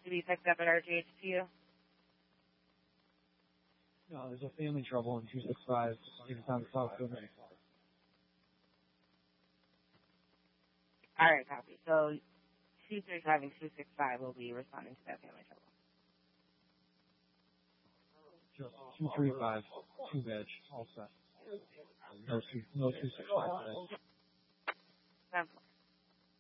to be picked up at RGHTU? No, there's a family trouble in 265. Take time to talk to them. All right, copy. So 235 and 265 will be responding to that family trouble. Just 235, 2 veg, all set. No 265 today. Sounds